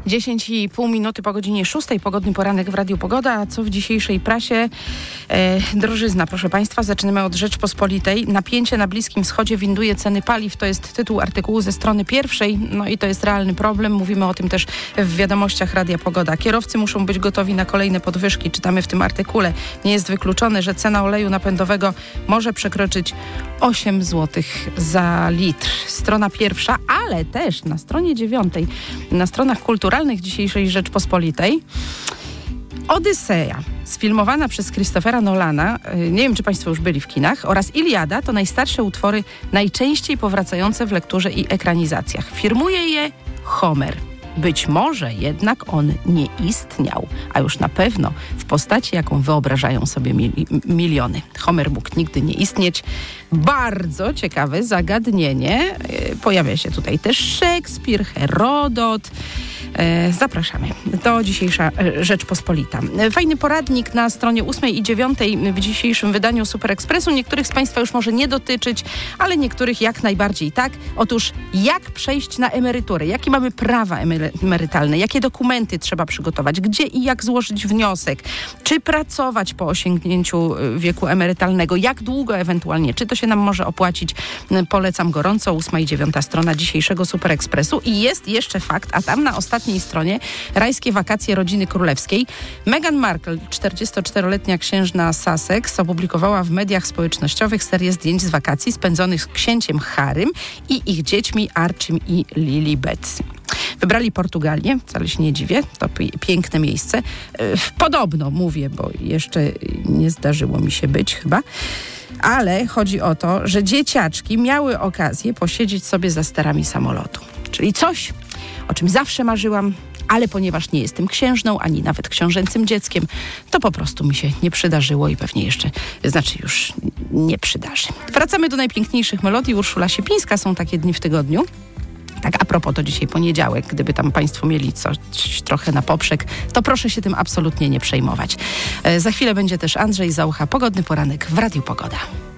10,5 minuty po godzinie 6. Pogodny poranek w Radiu Pogoda. A co w dzisiejszej prasie? Drożyzna, proszę Państwa. Zaczynamy od Rzeczpospolitej. Napięcie na Bliskim Wschodzie winduje ceny paliw. To jest tytuł artykułu ze strony pierwszej. No i to jest realny problem. Mówimy o tym też w wiadomościach Radia Pogoda. Kierowcy muszą być gotowi na kolejne podwyżki. Czytamy w tym artykule. Nie jest wykluczone, że cena oleju napędowego może przekroczyć 8 zł za litr. Strona pierwsza, ale też na stronie 9, na stronach kulturalnych dzisiejszej Rzeczpospolitej, Odyseja, sfilmowana przez Christophera Nolana, nie wiem, czy Państwo już byli w kinach, oraz Iliada to najstarsze utwory najczęściej powracające w lekturze i ekranizacjach. Firmuje je Homer. Być może jednak on nie istniał, a już na pewno w postaci, jaką wyobrażają sobie miliony. Homer mógł nigdy nie istnieć. Bardzo ciekawe zagadnienie. Pojawia się tutaj też Szekspir, Herodot. Zapraszamy. To dzisiejsza Rzeczpospolita. Fajny poradnik na stronie 8 i 9 w dzisiejszym wydaniu Super Expressu. Niektórych z Państwa już może nie dotyczyć, ale niektórych jak najbardziej tak. Otóż jak przejść na emeryturę? Jakie mamy prawa emerytalne? Jakie dokumenty trzeba przygotować? Gdzie i jak złożyć wniosek? Czy pracować po osiągnięciu wieku emerytalnego? Jak długo ewentualnie? Czy to się nam może opłacić? Polecam gorąco. 8 i 9 strona dzisiejszego Super Expressu. I jest jeszcze fakt, a tam na ostatniej stronie rajskie wakacje rodziny królewskiej. Meghan Markle, 44-letnia księżna Sussex, opublikowała w mediach społecznościowych serię zdjęć z wakacji spędzonych z księciem Harrym i ich dziećmi Archim i Lilibet. Wybrali Portugalię, wcale się nie dziwię, to piękne miejsce. Podobno mówię, bo jeszcze nie zdarzyło mi się być chyba. Ale chodzi o to, że dzieciaczki miały okazję posiedzieć sobie za sterami samolotu. Czyli coś, o czym zawsze marzyłam, ale ponieważ nie jestem księżną, ani nawet książęcym dzieckiem, to po prostu mi się nie przydarzyło i pewnie jeszcze, już nie przydarzy. Wracamy do najpiękniejszych melodii. Urszula Siepińska, są takie dni w tygodniu. Tak, a propos, to dzisiaj poniedziałek, gdyby tam Państwo mieli coś trochę na poprzek, to proszę się tym absolutnie nie przejmować. Za chwilę będzie też Andrzej Zaucha. Pogodny poranek w Radiu Pogoda.